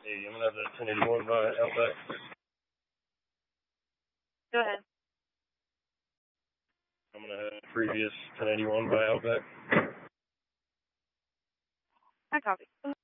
Hey, I'm gonna have that 1081 by Outback. Go ahead. I'm gonna have previous 1081 by Outback. I copy.